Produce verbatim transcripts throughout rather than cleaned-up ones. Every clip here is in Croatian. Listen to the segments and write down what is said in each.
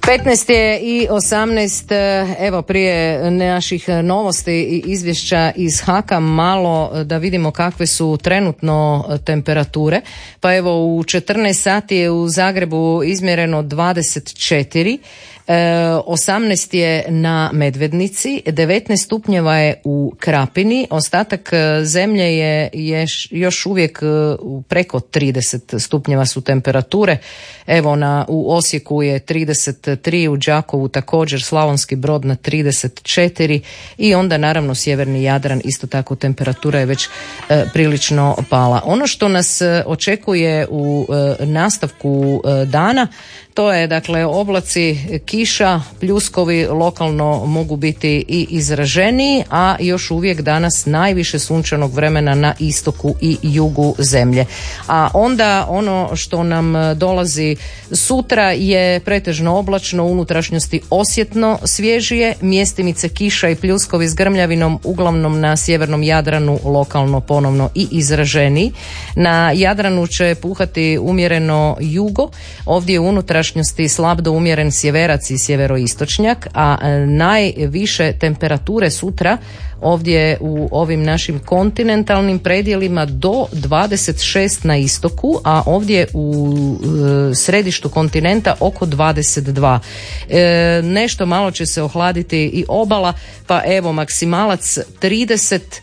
petnaest je i osamnaest, evo prije naših novosti i izvješća iz Haka malo da vidimo kakve su trenutno temperature. Pa evo u četrnaest sati je u Zagrebu izmjereno dvadeset četiri, osamnaest je na Medvednici, devetnaest stupnjeva je u Krapini, ostatak zemlje je, je još uvijek preko trideset stupnjeva su temperature. Evo na, u Osijeku je trideset tri, u Đakovu također, Slavonski Brod na trideset četiri i onda naravno sjeverni Jadran, isto tako temperatura je već e, prilično pala. Ono što nas očekuje u e, nastavku e, dana, to je dakle oblaci, kiša, pljuskovi lokalno mogu biti i izraženiji, a još uvijek danas najviše sunčanog vremena na istoku i jugu zemlje. A onda ono što nam dolazi sutra je pretežno oblačno, u unutrašnjosti osjetno svježije, mjestimice kiša i pljuskovi s grmljavinom uglavnom na sjevernom Jadranu lokalno ponovno i izraženiji. Na Jadranu će puhati umjereno jugo, ovdje u unutrašnjosti slab do umjeren sjeverac i sjeveroistočnjak, a najviše temperature sutra ovdje u ovim našim kontinentalnim predjelima do dvadeset šest na istoku, a ovdje u e, središtu kontinenta oko dvadeset dva. E, nešto malo će se ohladiti i obala, pa evo maksimalac trideset,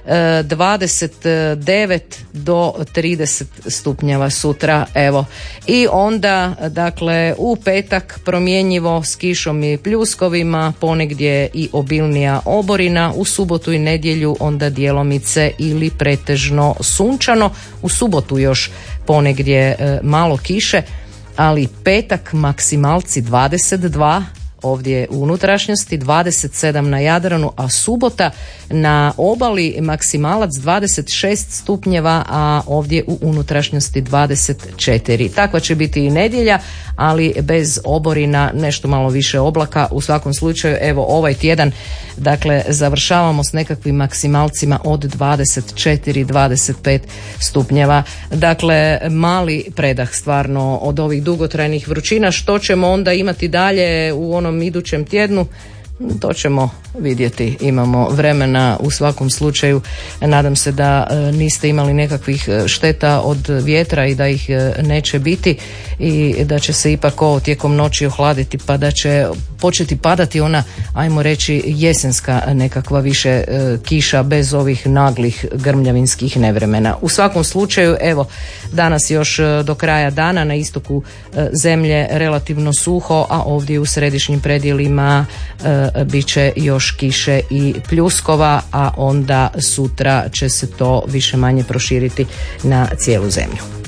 dvadeset devet do trideset stupnjeva sutra, evo. I onda, dakle, u petak promjenjivo s kišom i pljuskovima, ponegdje i obilnija oborina, u subotu i nedjelju onda djelomice ili pretežno sunčano, u subotu još ponegdje e, malo kiše, ali petak maksimalci dvadeset dva, ovdje u unutrašnjosti, dvadeset sedam na Jadranu, a subota na obali maksimalac dvadeset šest stupnjeva, a ovdje u unutrašnjosti dvadeset četiri. Takva će biti i nedjelja, ali bez oborina, nešto malo više oblaka. U svakom slučaju, evo ovaj tjedan, dakle, završavamo s nekakvim maksimalcima od dvadeset četiri do dvadeset pet stupnjeva. Dakle, mali predah stvarno od ovih dugotrajnih vrućina. Što ćemo onda imati dalje u onom idućem tjednu, to ćemo vidjeti. Imamo vremena u svakom slučaju. Nadam se da e, niste imali nekakvih šteta od vjetra i da ih e, neće biti i da će se ipak ovo tijekom noći ohladiti, pa da će početi padati ona, ajmo reći, jesenska nekakva više e, kiša bez ovih naglih grmljavinskih nevremena. U svakom slučaju, evo, danas još e, do kraja dana na istoku e, zemlje relativno suho, a ovdje u središnjim predjelima e, bit će još kiše i pljuskova, a onda sutra će se to više manje proširiti na cijelu zemlju.